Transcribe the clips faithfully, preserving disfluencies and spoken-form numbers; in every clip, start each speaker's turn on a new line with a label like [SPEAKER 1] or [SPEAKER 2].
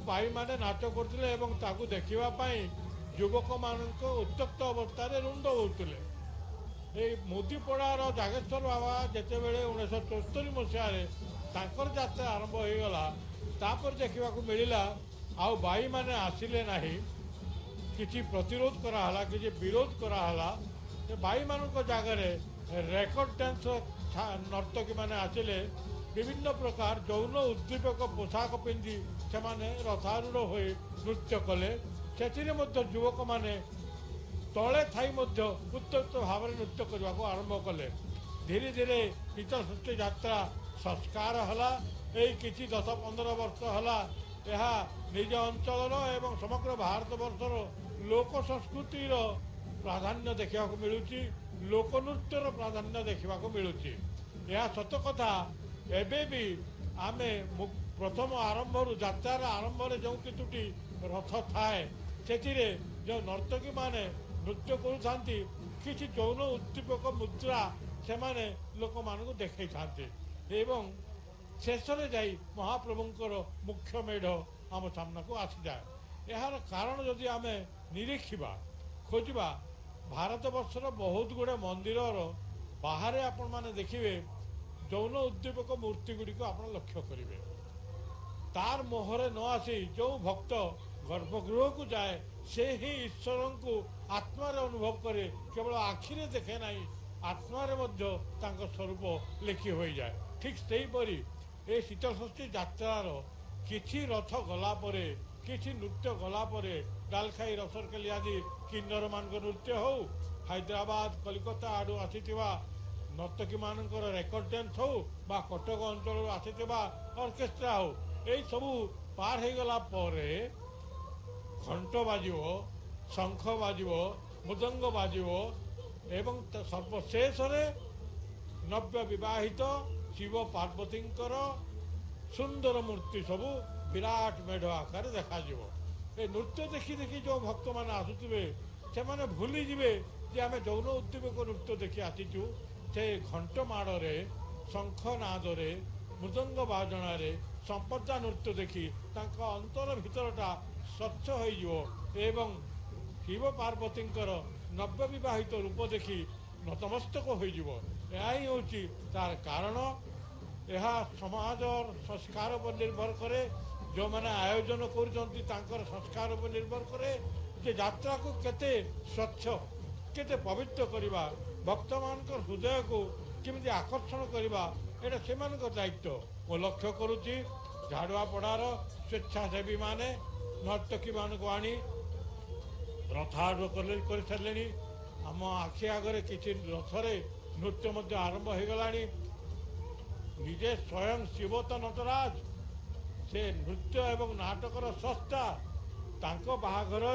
[SPEAKER 1] By माने नाच करथिले एवं ताकू देखिबा पई युवक मानक उत्तक्त अवस्था रुंड होउथिले। ए मोदीपड़ार जागेश्वर बाबा जिते बड़े उन्नीस चौस्तरी मसीह तांकर यात्रा आरंभ हो गला तापर देखा मिलला आउ बाई माने आसिले नाही किछि प्रतिरोध कराला किछि विरोध कराला बाई मानक जगार रेकर्ड डांस नर्तकी माने आसिले विभिन्न प्रकार जौन उद्दीपक पोशाक पिंधि से रथारूढ़ हो नृत्य कले से युवक माने तले थी उत्तप्त भाव में नृत्य करने को आरंभ कले। धीरे धीरे शीतल षष्ठी यात्रा संस्कार है यही किसी दस पंद्रह वर्ष है यह निज अंचल एवं समग्र भारत वर्षर लोक संस्कृतिर प्राधान्य देखा मिलूँ लोकनृत्यर प्राधान्य देखा मिलूँ। यह सत कथा एबे भी आमे प्रथम आरंभ यात्रार आरंभ जो कितुटी रथ थाए से जो नर्तकी माने नृत्य करुथांती किसी जौन उद्दीपक मुद्रा से माने लोक मानक देखई थांती एवं शेष में जाई महाप्रभुंकर मुख्य मेढ़ आम सामना को आसी जाए। यार कारण जदि आमे निरीखिबा खोजिबा भारत वर्षर बहुत गुड़े मंदिर बाहर आपण माने देखिबे जौन उद्दीपक मूर्ति गुड़िक आप लक्ष्य करेंगे तार मोहरे न आसी जो भक्त गर्भगृह को जाए से ही ईश्वर को आत्मार अनुभव करे केवल आखिरे देखे ना आत्मार स्वरूप लिखि हो जाए। ठीक से हीपरी ये शीतल षष्ठी यात्रार किछि रथ गला परे किछि नृत्य गला परे डालखाई रसरकेली आदि किन्नर मान नृत्य हो हैदराबाद कलिकता आड़ू आसीथिबा नर्तकी मानकर रेकर्ड डांस हो बा कटक अंचल आसीथिबा ऑर्केस्ट्रा हो यही सबू पार हो गला परे घंट बाजिबो शंख बाजिबो मृदंग बाजिबो एवं सर्वशेष नव्य विवाहित शिव पार्वतींकर सुंदर मूर्ति सबू विराट मेढ़ आकार देखा ए नृत्य देखी देखी जो भक्त मैंने आसुवे से मैंने भूली जीवे जे आम जौन उद्दीपक नृत्य देखी आसीचु से घंट माड़े शंख नादरे मृदंग बाजणारे संपदा नृत्य देखी तांका अंतर भीतरटा स्वच्छ हो एवं शिव पार्वतींकर नव्य विवाहित रूप देखी नतमस्तक हो यही हूँ तार कारण यह समाज संस्कार पर निर्भर करे जो मैंने आयोजन कर संस्कार पर निर्भर करे जे यात्रा को केते स्वच्छ केते पवित्र करवा भक्त मान हृदय को केमी आकर्षण करवा एटा से दायित्व मो लक्ष्य करुच्ची झाड़ुआपड़ार स्वेच्छासेवी माने नर्तकी मान को आनी रथारूढ़ कर सारे आम आखि आगे किसी रथरे नृत्य मध्य आरंभ हो गला निजे स्वयं शिवत नटराज से नृत्य एवं नाटकर सस्ता तांको बाहाघर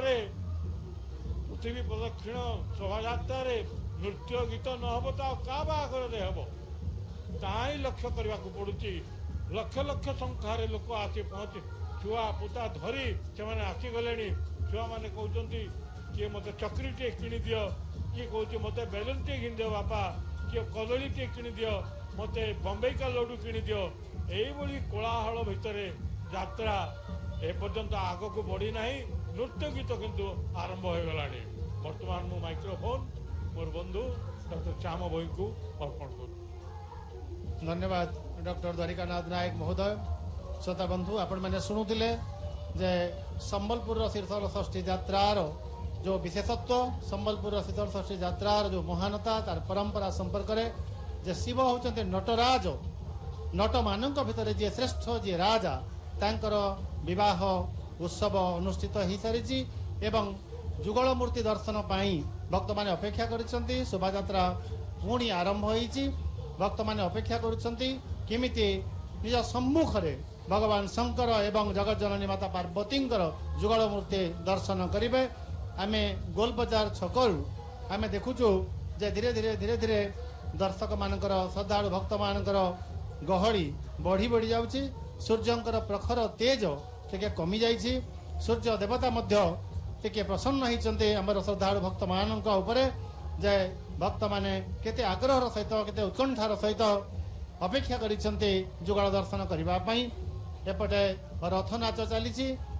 [SPEAKER 1] पृथ्वी प्रदक्षिण शोभा नृत्य गीत न हम तो क्या बाहाघर हम ताही लक्ष्य करने को पड़ुची लक्ष लक्ष संख्यार लोक आसी पहुँचे छुआ पुता धरी से आसीगले छुआ मैंने कहते किए मत चक्री टे कि दियो किए कहे मत बेलून टे किन दियो बापा किए कदली टे कि दियो मत बम्बई का लड्डू कि दियो यही कोलाहल भितर यात्रा एपर्यंत आग को बढ़ी ना नृत्य गीत किंतु आरंभ हो गला बर्तमान मु माइक्रोफोन मोर बंधु डॉक्टर श्याम भोई को अर्पण कर।
[SPEAKER 2] धन्यवाद डॉक्टर द्वारिकानाथ नायक महोदय। श्रोता बंधु आपण मैंने शुणुले जे संबलपुर शीतल षष्ठी यात्रार जो विशेषत्व संबलपुर शीतल षष्ठी यात्रार जो महानता तार परंपरा संपर्क में जे शिव होचंते नटराज नट मानक भितर जे श्रेष्ठ जे राजा तांकर विवाह उत्सव अनुष्ठित हो सारी एवं जुगल मूर्ति दर्शन पाई भक्त माने अपेक्षा करिसेंती शोभा यात्रा पुणी आरंभ होईची भक्त माने अपेक्षा करुछंती केमिति निज सम्मुख रे भगवान शंकर एवं जगत जननी माता पार्वतींकर जुगल मूर्ति दर्शन करिवे। आमे गोल बाजार छकरू आमे देखुचु जे धीरे धीरे धीरे धीरे दर्शक मानकर श्रद्धालु भक्त मानकर गहली बढ़ी बढ़ी जाउची सूर्यंकर प्रखर तेज टिके कमी जाइछि सूर्य देवता मध्य टिके प्रसन्न होइचंते हमर श्रद्धालु भक्त मानक उपरे जे भक्त माने केते आग्रहर सहित केते उत्कंठार सहित अपेक्षा करिसंते जुगल दर्शन करबा पई एपटे रथ नाच चलीछि